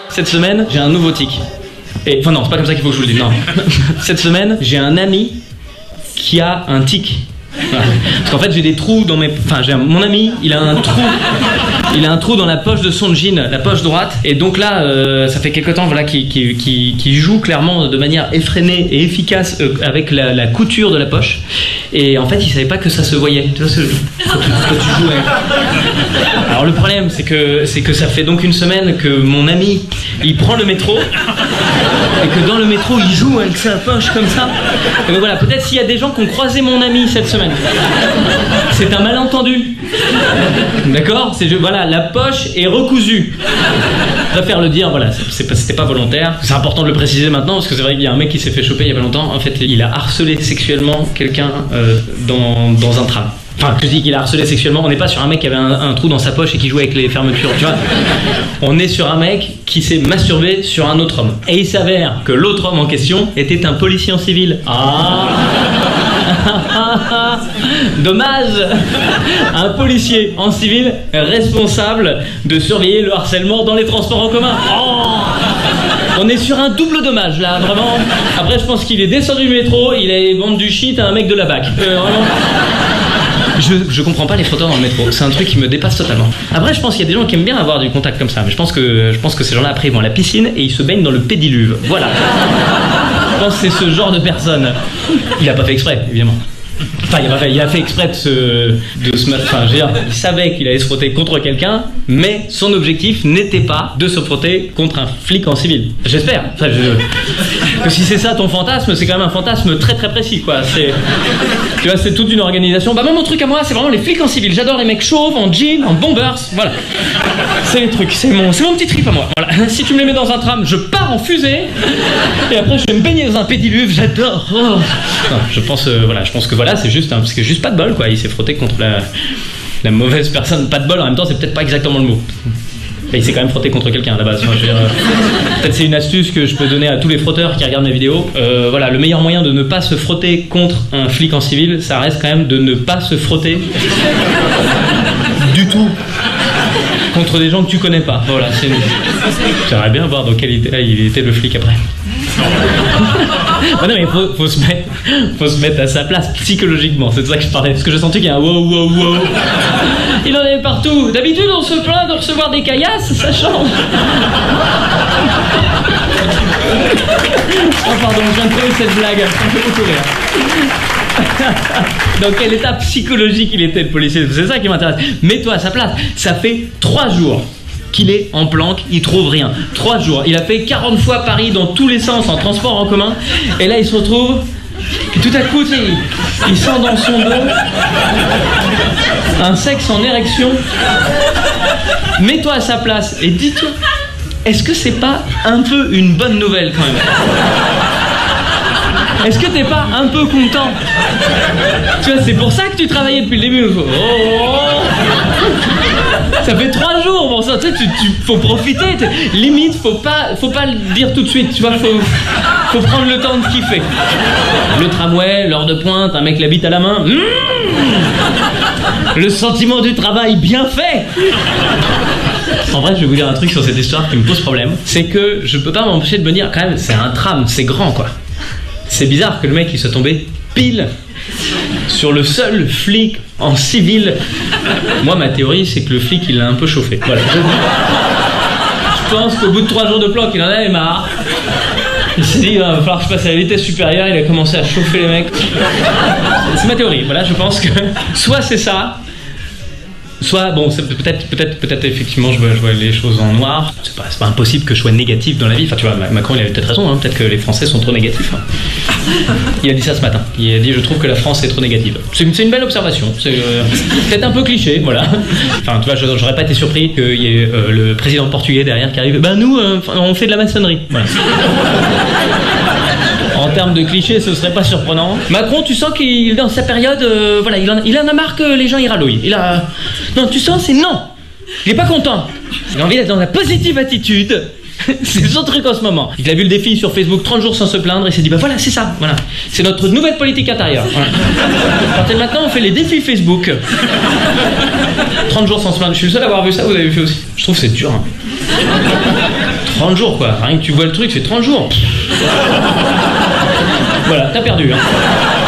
Cette semaine, j'ai un nouveau tic. Et, enfin non, c'est pas comme ça qu'il faut que je vous le dise, non. Cette semaine, j'ai un ami qui a un tic. Voilà. Parce qu'en fait, j'ai des trous dans mes... Enfin, mon ami, il a un trou dans la poche de son jean, la poche droite. Et donc là, ça fait quelque temps voilà, qu'il joue clairement de manière effrénée et efficace avec la couture de la poche. Et en fait, il savait pas que ça se voyait. Tu vois, quand tu joues avec... Alors le problème, c'est que ça fait donc une semaine que mon ami, il prend le métro. Et que dans le métro, il joue avec sa poche comme ça. Et donc voilà, peut-être s'il y a des gens qui ont croisé mon ami cette semaine. C'est un malentendu. D'accord ? Voilà, la poche est recousue. Je préfère le dire, voilà, c'était pas volontaire. C'est important de le préciser maintenant, parce que c'est vrai qu'il y a un mec qui s'est fait choper il y a pas longtemps. En fait, il a harcelé sexuellement quelqu'un dans un tram. Enfin, je dis qu'il a harcelé sexuellement, on n'est pas sur un mec qui avait un trou dans sa poche et qui jouait avec les fermetures, tu vois. On est sur un mec qui s'est masturbé sur un autre homme. Et il s'avère que l'autre homme en question était un policier en civil. Ah. Dommage. Un policier en civil responsable de surveiller le harcèlement dans les transports en commun. Oh. On est sur un double dommage là, vraiment. Après, je pense qu'il est descendu du métro, il allait vendre du shit à un mec de la BAC. Vraiment. Je comprends pas les frotteurs dans le métro, c'est un truc qui me dépasse totalement. Après, je pense qu'il y a des gens qui aiment bien avoir du contact comme ça, mais je pense que ces gens-là, après, ils vont à la piscine et ils se baignent dans le pédiluve. Voilà. Je pense que c'est ce genre de personne. Il a pas fait exprès, évidemment. Enfin, il a fait exprès de se mettre... Enfin, je veux dire, il savait qu'il allait se frotter contre quelqu'un, mais son objectif n'était pas de se frotter contre un flic en civil. J'espère. Enfin, que si c'est ça ton fantasme, c'est quand même un fantasme très très précis, quoi. Tu vois, c'est toute une organisation. Bah, moi, mon truc à moi, c'est vraiment les flics en civil. J'adore les mecs chauves, en jean, en bombers. Voilà. C'est les trucs. C'est mon petit trip à moi. Voilà. Si tu me les mets dans un tram, je pars en fusée. Et après, je vais me baigner dans un pédiluve. J'adore. Oh. Non, je pense que voilà, c'est juste pas de bol, quoi. Il s'est frotté contre la mauvaise personne. Pas de bol, en même temps, c'est peut-être pas exactement le mot. Il s'est quand même frotté contre quelqu'un à la base. Enfin, peut-être c'est une astuce que je peux donner à tous les frotteurs qui regardent mes vidéos. Voilà, le meilleur moyen de ne pas se frotter contre un flic en civil, ça reste quand même de ne pas se frotter du tout contre des gens que tu connais pas. Voilà, j'aimerais bien voir dans quel état il était le flic après. Ah non, mais faut se mettre à sa place psychologiquement, c'est de ça que je parlais, parce que j'ai senti qu'il y a un wow. Il en avait partout. D'habitude, on se plaint de recevoir des caillasses, ça change. Oh pardon, je viens de trouver cette blague, ça me fait beaucoup rire. Dans quel état psychologique il était, le policier? C'est ça qui m'intéresse. Mets-toi à sa place. Ça fait 3 jours qu'il est en planque, il trouve rien. 3 jours. Il a fait 40 fois Paris dans tous les sens en transport en commun. Et là, il se retrouve... Et tout à coup, il sent dans son dos un sexe en érection. Mets-toi à sa place et dis-toi, est-ce que c'est pas un peu une bonne nouvelle quand même? Est-ce que t'es pas un peu content? Tu vois, c'est pour ça que tu travaillais depuis le début. Ça fait 3 jours, bon ça, tu sais, faut profiter. Limite, faut pas le dire tout de suite, tu vois, faut prendre le temps de kiffer. Le tramway, l'heure de pointe, un mec la bite à la main. Le sentiment du travail bien fait. En vrai, je vais vous dire un truc sur cette histoire qui me pose problème. C'est que je peux pas m'empêcher de me dire, quand même, c'est un tram, c'est grand, quoi. C'est bizarre que le mec il soit tombé pile sur le seul flic en civil. Moi, ma théorie, c'est que le flic il l'a un peu chauffé. Voilà. Je pense qu'au bout de 3 jours de planque, il en avait marre. Il s'est dit, il va falloir que je passe à la vitesse supérieure. Il a commencé à chauffer les mecs. C'est ma théorie. Voilà, je pense que soit c'est ça. Soit, bon, peut-être effectivement je vois les choses en noir. C'est pas impossible que je sois négatif dans la vie. Enfin, tu vois, Macron il avait peut-être raison, hein. Peut-être que les Français sont trop négatifs. Hein. Il a dit ça ce matin. Il a dit, je trouve que la France est trop négative. C'est une belle observation. C'est peut-être un peu cliché, voilà. Enfin, tu vois, j'aurais pas été surpris qu'il y ait le président portugais derrière qui arrive. Ben nous, on fait de la maçonnerie. Voilà. En termes de clichés, ce serait pas surprenant. Macron, tu sens qu'il est dans sa période, voilà, il en a marre que les gens y râlouillent. Non, tu sens, c'est non. Il est pas content. Il a envie d'être dans la positive attitude. C'est son truc en ce moment. Il a vu le défi sur Facebook 30 jours sans se plaindre et s'est dit, bah voilà, c'est ça, voilà. C'est notre nouvelle politique intérieure. Voilà. À partir de maintenant, on fait les défis Facebook. 30 jours sans se plaindre. Je suis le seul à avoir vu ça, vous avez vu aussi. Je trouve que c'est dur. Hein. 30 jours quoi, rien que tu vois le truc, c'est 30 jours. Voilà, t'as perdu hein.